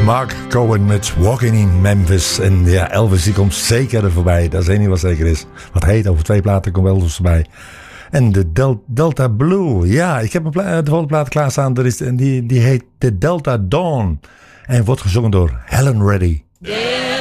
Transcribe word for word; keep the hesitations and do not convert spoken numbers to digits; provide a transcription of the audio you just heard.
Mark Cohen met Walking in Memphis. En ja, Elvis die komt zeker er voorbij. Dat is één ding wat zeker is. Wat heet, over twee platen komt Elvis voorbij. En de Del- Delta Blue. Ja, ik heb een pla- de volgende plaat klaarstaan. Er is, en die, die heet The Delta Dawn. En wordt gezongen door Helen Reddy. Yeah.